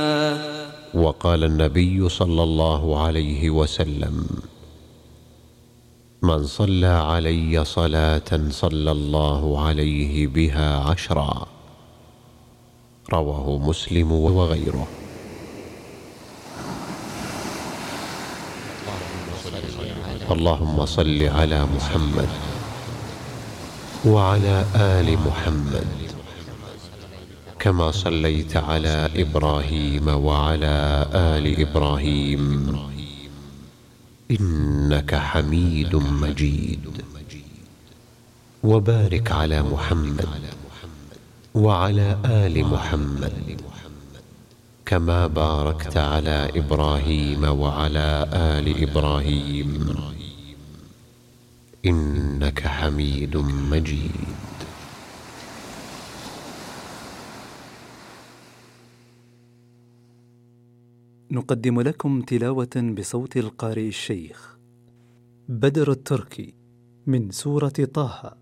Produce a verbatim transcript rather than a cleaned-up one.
وقال النبي صلى الله عليه وسلم: من صلى علي صلاة صلى الله عليه بها عشرا. رواه مسلم وغيره. اللهم صل على محمد وعلى آل محمد كما صليت على إبراهيم وعلى آل إبراهيم إنك حميد مجيد. وبارك على محمد وعلى آل محمد كما باركت على إبراهيم وعلى آل إبراهيم إنك حميد مجيد. نقدم لكم تلاوة بصوت القارئ الشيخ بدر التركي من سورة طه.